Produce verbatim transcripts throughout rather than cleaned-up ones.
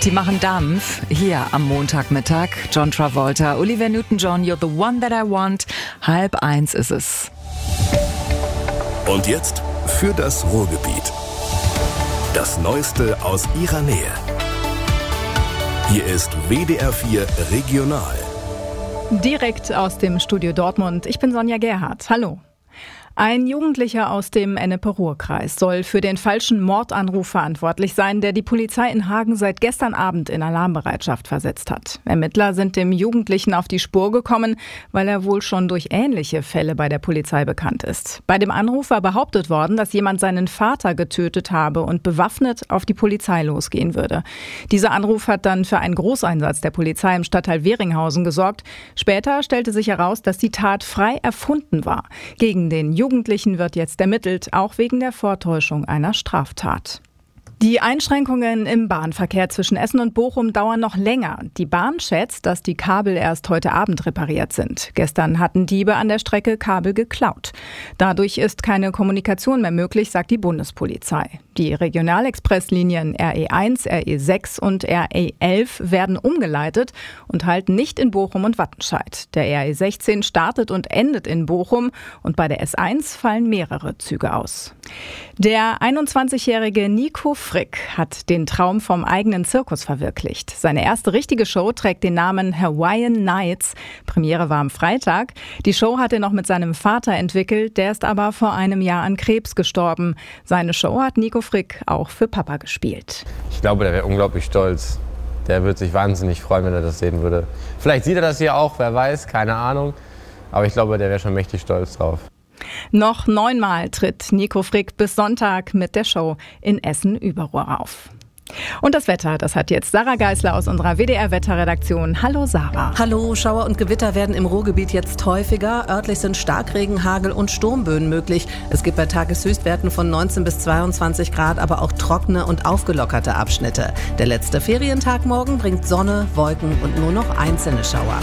Die machen Dampf hier am Montagmittag. John Travolta, Olivia Newton-John, You're the One That I Want. Halb eins ist es. Und jetzt für das Ruhrgebiet. Das Neueste aus ihrer Nähe. Hier ist W D R vier Regional. Direkt aus dem Studio Dortmund. Ich bin Sonja Gerhardt. Hallo. Ein Jugendlicher aus dem Ennepe-Ruhr-Kreis soll für den falschen Mordanruf verantwortlich sein, der die Polizei in Hagen seit gestern Abend in Alarmbereitschaft versetzt hat. Ermittler sind dem Jugendlichen auf die Spur gekommen, weil er wohl schon durch ähnliche Fälle bei der Polizei bekannt ist. Bei dem Anruf war behauptet worden, dass jemand seinen Vater getötet habe und bewaffnet auf die Polizei losgehen würde. Dieser Anruf hat dann für einen Großeinsatz der Polizei im Stadtteil Weringhausen gesorgt. Später stellte sich heraus, dass die Tat frei erfunden war. Gegen den Jugendlichen wird jetzt ermittelt, auch wegen der Vortäuschung einer Straftat. Die Einschränkungen im Bahnverkehr zwischen Essen und Bochum dauern noch länger. Die Bahn schätzt, dass die Kabel erst heute Abend repariert sind. Gestern hatten Diebe an der Strecke Kabel geklaut. Dadurch ist keine Kommunikation mehr möglich, sagt die Bundespolizei. Die Regionalexpresslinien R E eins, R E sechs und R E elf werden umgeleitet und halten nicht in Bochum und Wattenscheid. Der R E sechzehn startet und endet in Bochum und bei der S eins fallen mehrere Züge aus. Der einundzwanzigjährige Nico Frick hat den Traum vom eigenen Zirkus verwirklicht. Seine erste richtige Show trägt den Namen Hawaiian Nights. Premiere war am Freitag. Die Show hat er noch mit seinem Vater entwickelt, der ist aber vor einem Jahr an Krebs gestorben. Seine Show hat Nico Frick auch für Papa gespielt. Ich glaube, der wäre unglaublich stolz. Der würde sich wahnsinnig freuen, wenn er das sehen würde. Vielleicht sieht er das hier auch, wer weiß, keine Ahnung. Aber ich glaube, der wäre schon mächtig stolz drauf. Noch neunmal tritt Nico Frick bis Sonntag mit der Show in Essen-Überruhr auf. Und das Wetter, das hat jetzt Sarah Geisler aus unserer W D R-Wetterredaktion. Hallo Sarah. Hallo, Schauer und Gewitter werden im Ruhrgebiet jetzt häufiger. Örtlich sind Starkregen, Hagel und Sturmböen möglich. Es gibt bei Tageshöchstwerten von neunzehn bis zweiundzwanzig Grad, aber auch trockene und aufgelockerte Abschnitte. Der letzte Ferientag morgen bringt Sonne, Wolken und nur noch einzelne Schauer.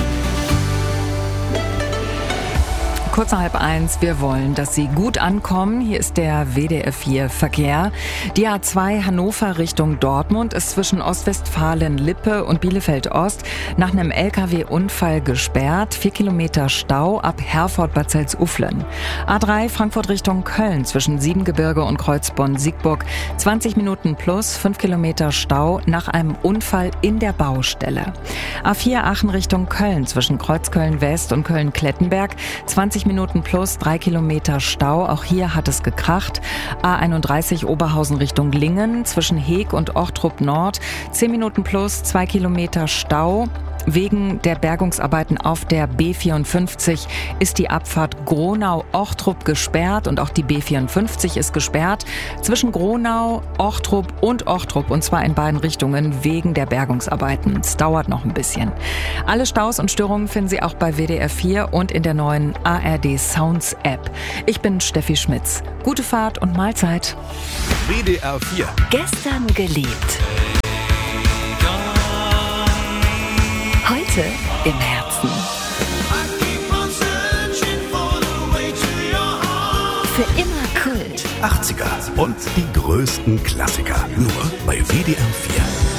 Kurz nach halb eins, wir wollen, dass Sie gut ankommen. Hier ist der W D R vier Verkehr. Die A zwei Hannover Richtung Dortmund ist zwischen Ostwestfalen-Lippe und Bielefeld-Ost nach einem L K W-Unfall gesperrt. Vier Kilometer Stau ab Herford-Bad Salzuflen. A drei Frankfurt Richtung Köln zwischen Siebengebirge und Kreuzbonn-Siegburg. zwanzig Minuten plus, fünf Kilometer Stau nach einem Unfall in der Baustelle. A vier Aachen Richtung Köln zwischen Kreuzköln-West und Köln-Klettenberg. zwanzig Minuten plus, drei Kilometer Stau. Auch hier hat es gekracht. A einunddreißig Oberhausen Richtung Lingen zwischen Heeg und Ochtrup Nord. zehn Minuten plus, zwei Kilometer Stau. Wegen der Bergungsarbeiten auf der B vierundfünfzig ist die Abfahrt Gronau-Ochtrup gesperrt und auch die B vierundfünfzig ist gesperrt zwischen Gronau, Ochtrup und Ochtrup und zwar in beiden Richtungen wegen der Bergungsarbeiten. Es dauert noch ein bisschen. Alle Staus und Störungen finden Sie auch bei W D R vier und in der neuen A R D Sounds App. Ich bin Steffi Schmitz. Gute Fahrt und Mahlzeit. W D R vier. Gestern geliebt. Heute im Herzen. Für immer Kult. achtziger und die größten Klassiker. Nur bei W D R vier.